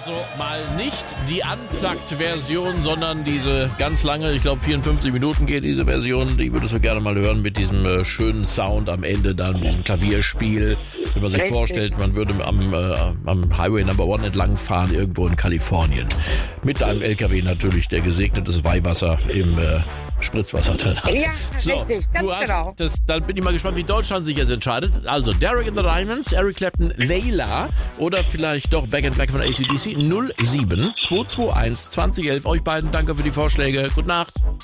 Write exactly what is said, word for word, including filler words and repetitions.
Also mal nicht die Unplugged-Version, sondern diese ganz lange, ich glaube vierundfünfzig Minuten geht diese Version, die würdest du gerne mal hören mit diesem äh, schönen Sound am Ende, dann diesem Klavierspiel. Wenn man sich Richtig. vorstellt, man würde am, äh, am Highway Number One entlang fahren, irgendwo in Kalifornien. Mit einem L K W natürlich, der gesegnetes Weihwasser im äh, Spritzwasser drin hat. Ja, so, richtig, ganz du hast genau. das, dann bin ich mal gespannt, wie Deutschland sich jetzt entscheidet. Also Derek and the Diamonds, Eric Clapton, Layla oder vielleicht doch Back in Black von A C D C. null sieben zwei zwei eins zwanzig elf. Euch beiden danke für die Vorschläge. Gute Nacht.